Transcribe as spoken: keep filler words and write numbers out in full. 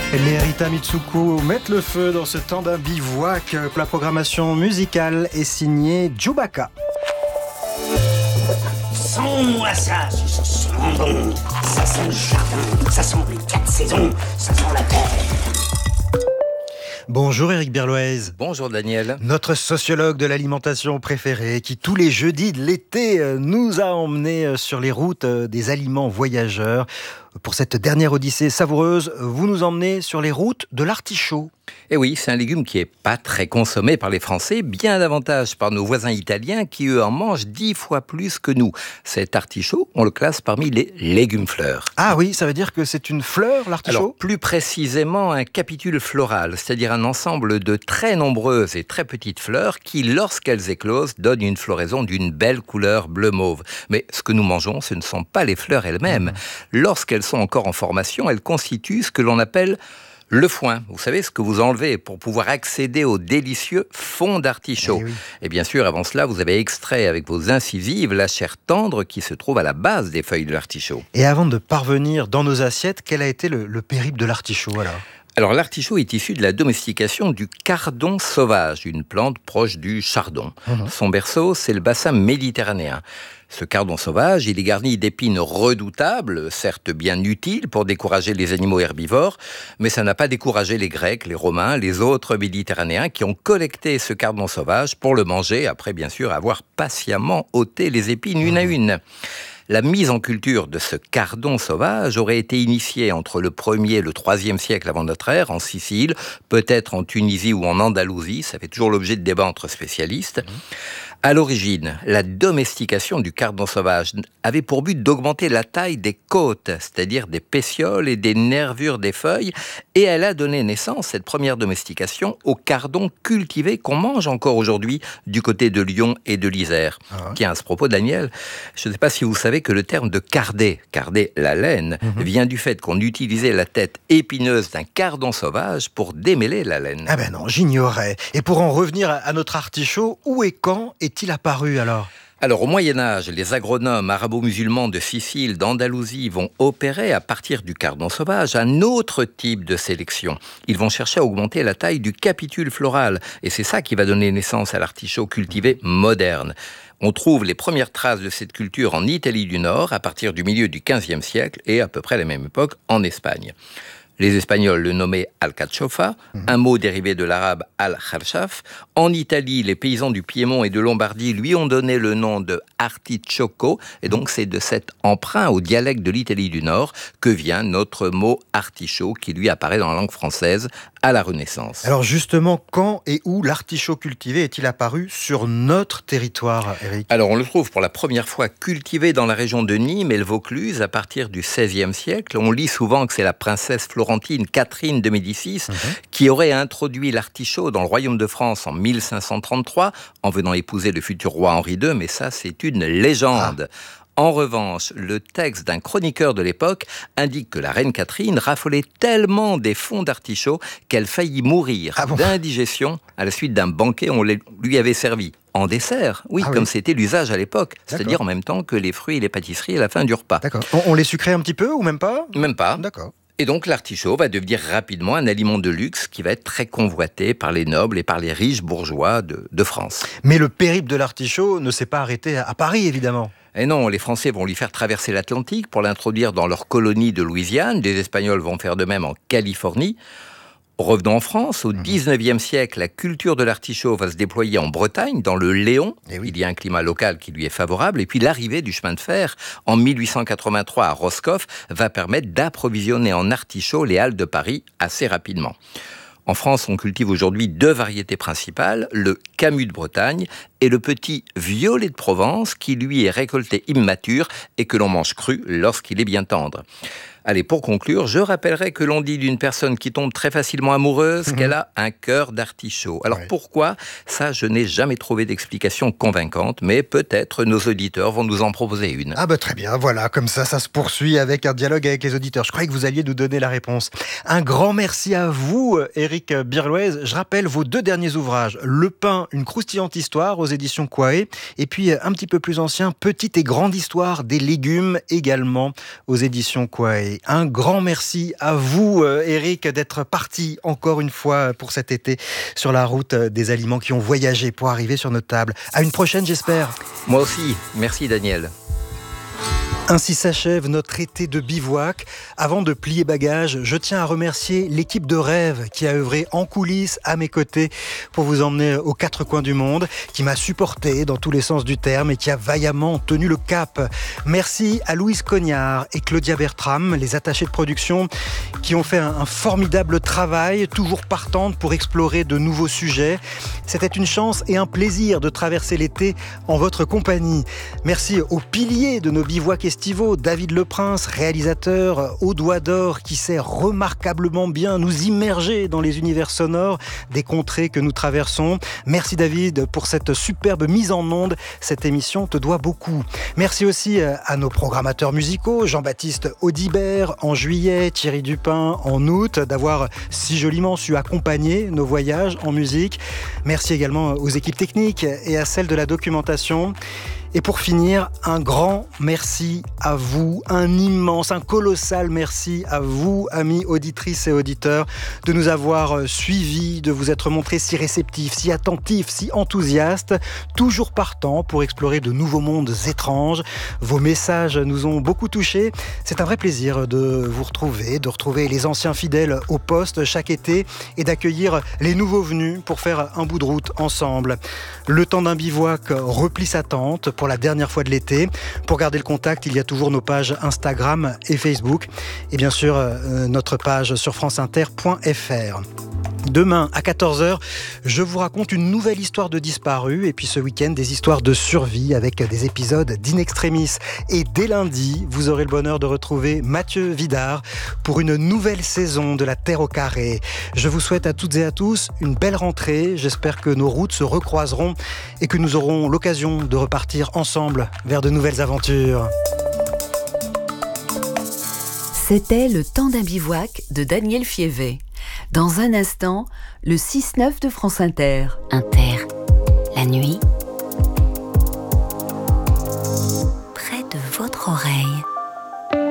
Les Rita Mitsuko mettent le feu dans ce temps d'un bivouac. La programmation musicale est signée Chewbacca. Sens-moi ça, ça sent bon. Ça sent le jardin, ça sent les quatre saisons, ça sent la terre. Bonjour Éric Birloez. Bonjour Daniel. Notre sociologue de l'alimentation préféré qui tous les jeudis de l'été nous a emmenés sur les routes des aliments voyageurs. Pour cette dernière odyssée savoureuse, vous nous emmenez sur les routes de l'artichaut. Et oui, c'est un légume qui n'est pas très consommé par les Français, bien davantage par nos voisins italiens qui eux en mangent dix fois plus que nous. Cet artichaut, on le classe parmi les légumes fleurs. Ah oui, ça veut dire que c'est une fleur, l'artichaut ? Alors, plus précisément un capitule floral, c'est-à-dire un ensemble de très nombreuses et très petites fleurs qui, lorsqu'elles éclosent, donnent une floraison d'une belle couleur bleu-mauve. Mais ce que nous mangeons, ce ne sont pas les fleurs elles-mêmes. Mmh. Lorsqu'elles sont encore en formation, elles constituent ce que l'on appelle le foin. Vous savez, ce que vous enlevez pour pouvoir accéder au délicieux fond d'artichaut. Et, oui. Et bien sûr, avant cela, vous avez extrait avec vos incisives la chair tendre qui se trouve à la base des feuilles de l'artichaut. Et avant de parvenir dans nos assiettes, quel a été le, le périple de l'artichaut alors ? Alors, l'artichaut est issu de la domestication du cardon sauvage, une plante proche du chardon. Mmh. Son berceau, c'est le bassin méditerranéen. Ce cardon sauvage, il est garni d'épines redoutables, certes bien utiles pour décourager les animaux herbivores, mais ça n'a pas découragé les Grecs, les Romains, les autres Méditerranéens qui ont collecté ce cardon sauvage pour le manger, après bien sûr avoir patiemment ôté les épines une à une. La mise en culture de ce cardon sauvage aurait été initiée entre le premier et le troisième siècle avant notre ère, en Sicile, peut-être en Tunisie ou en Andalousie, ça fait toujours l'objet de débats entre spécialistes. Mmh. À l'origine, la domestication du cardon sauvage avait pour but d'augmenter la taille des côtes, c'est-à-dire des pétioles et des nervures des feuilles, et elle a donné naissance, cette première domestication, au cardon cultivé qu'on mange encore aujourd'hui du côté de Lyon et de l'Isère. Ah ouais. Tiens, à ce propos, Daniel, je ne sais pas si vous savez que le terme de carder, carder la laine, mmh. vient du fait qu'on utilisait la tête épineuse d'un cardon sauvage pour démêler la laine. Ah ben non, j'ignorais. Et pour en revenir à notre artichaut, où et quand est-il apparu alors ? Alors, au Moyen-Âge, les agronomes arabo-musulmans de Sicile, d'Andalousie vont opérer à partir du cardon sauvage un autre type de sélection. Ils vont chercher à augmenter la taille du capitule floral. Et c'est ça qui va donner naissance à l'artichaut cultivé moderne. On trouve les premières traces de cette culture en Italie du Nord à partir du milieu du quinzième siècle et à peu près à la même époque en Espagne. Les Espagnols le nommaient alcachofa, mmh. un mot dérivé de l'arabe al-kharshaf. En Italie, les paysans du Piémont et de Lombardie lui ont donné le nom de artichoco. Et donc, c'est de cet emprunt au dialecte de l'Italie du Nord que vient notre mot artichaut, qui lui apparaît dans la langue française à la Renaissance. Alors justement, quand et où l'artichaut cultivé est-il apparu sur notre territoire, Éric ? Alors, on le trouve pour la première fois cultivé dans la région de Nîmes et le Vaucluse à partir du seizième siècle. On lit souvent que c'est la princesse Florentine Catherine de Médicis, mmh. qui aurait introduit l'artichaut dans le royaume de France en mille cinq cent trente-trois, en venant épouser le futur roi Henri deux, mais ça, c'est une légende. Ah. En revanche, le texte d'un chroniqueur de l'époque indique que la reine Catherine raffolait tellement des fonds d'artichaut qu'elle faillit mourir ah bon d'indigestion à la suite d'un banquet où on lui avait servi en dessert, oui, ah comme oui. c'était l'usage à l'époque, D'accord. c'est-à-dire en même temps que les fruits et les pâtisseries à la fin du repas. D'accord. On, on les sucrait un petit peu ou même pas ? Même pas. D'accord. Et donc l'artichaut va devenir rapidement un aliment de luxe qui va être très convoité par les nobles et par les riches bourgeois de, de France. Mais le périple de l'artichaut ne s'est pas arrêté à Paris, évidemment. Et non, les Français vont lui faire traverser l'Atlantique pour l'introduire dans leur colonie de Louisiane. Les Espagnols vont faire de même en Californie. Revenons en France, au dix-neuvième siècle, la culture de l'artichaut va se déployer en Bretagne, dans le Léon. Et oui. Il y a un climat local qui lui est favorable. Et puis l'arrivée du chemin de fer en mille huit cent quatre-vingt-trois à Roscoff va permettre d'approvisionner en artichaut les halles de Paris assez rapidement. En France, on cultive aujourd'hui deux variétés principales, le Camus de Bretagne et le petit violet de Provence, qui lui est récolté immature et que l'on mange cru lorsqu'il est bien tendre. Allez, pour conclure, je rappellerai que l'on dit d'une personne qui tombe très facilement amoureuse mmh. qu'elle a un cœur d'artichaut. Alors oui. pourquoi ? Ça, je n'ai jamais trouvé d'explication convaincante, mais peut-être nos auditeurs vont nous en proposer une. Ah bah très bien, voilà, comme ça, ça se poursuit avec un dialogue avec les auditeurs. Je croyais que vous alliez nous donner la réponse. Un grand merci à vous, Éric Birloez. Je rappelle vos deux derniers ouvrages, Le pain, une croustillante histoire aux éditions Quae, et puis un petit peu plus ancien, Petite et grande histoire des légumes, également aux éditions Quae. l'été. Un grand merci à vous, Éric, d'être parti encore une fois pour cet été sur la route des aliments qui ont voyagé pour arriver sur notre table. À une prochaine, j'espère. Moi aussi. Merci, Daniel. Ainsi s'achève notre été de bivouac. Avant de plier bagages, je tiens à remercier l'équipe de Rêve qui a œuvré en coulisses à mes côtés pour vous emmener aux quatre coins du monde, qui m'a supporté dans tous les sens du terme et qui a vaillamment tenu le cap. Merci à Louise Cognard et Claudia Bertram, les attachés de production, qui ont fait un, un formidable travail, toujours partantes pour explorer de nouveaux sujets. C'était une chance et un plaisir de traverser l'été en votre compagnie. Merci aux piliers de nos bivouacs estivaux, David Leprince, réalisateur au doigt d'or, qui sait remarquablement bien nous immerger dans les univers sonores des contrées que nous traversons. Merci David pour cette superbe mise en onde. Cette émission te doit beaucoup. Merci aussi à nos programmateurs musicaux, Jean-Baptiste Audibert en juillet, Thierry Dupin en août, d'avoir si joliment su accompagner nos voyages en musique. Merci également aux équipes techniques et à celles de la documentation. Et pour finir, un grand merci à vous, un immense, un colossal merci à vous, amis auditrices et auditeurs, de nous avoir suivis, de vous être montrés si réceptifs, si attentifs, si enthousiastes, toujours partants pour explorer de nouveaux mondes étranges. Vos messages nous ont beaucoup touchés. C'est un vrai plaisir de vous retrouver, de retrouver les anciens fidèles au poste chaque été et d'accueillir les nouveaux venus pour faire un bout de route ensemble. Le temps d'un bivouac replie sa tente pour la dernière fois de l'été. Pour garder le contact, il y a toujours nos pages Instagram et Facebook et bien sûr euh, notre page sur franceinter point f r. Demain, à quatorze heures, je vous raconte une nouvelle histoire de disparu et puis ce week-end, des histoires de survie avec des épisodes d'In Extremis. Et dès lundi, vous aurez le bonheur de retrouver Mathieu Vidard pour une nouvelle saison de La Terre au carré. Je vous souhaite à toutes et à tous une belle rentrée. J'espère que nos routes se recroiseront et que nous aurons l'occasion de repartir ensemble vers de nouvelles aventures. C'était Le temps d'un bivouac de Daniel Fievet. Dans un instant, le six neuf de France Inter. Inter, la nuit,